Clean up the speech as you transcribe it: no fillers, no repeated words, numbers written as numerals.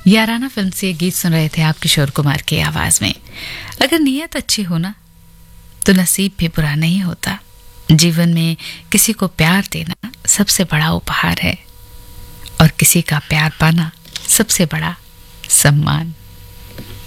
याराना film से ये गीत सुन रहे थे आप किशोर कुमार की आवाज में। अगर नीयत अच्छी हो ना तो नसीब भी बुरा नहीं होता। जीवन में किसी को प्यार देना सबसे बड़ा उपहार है और किसी का प्यार पाना सबसे बड़ा सम्मान।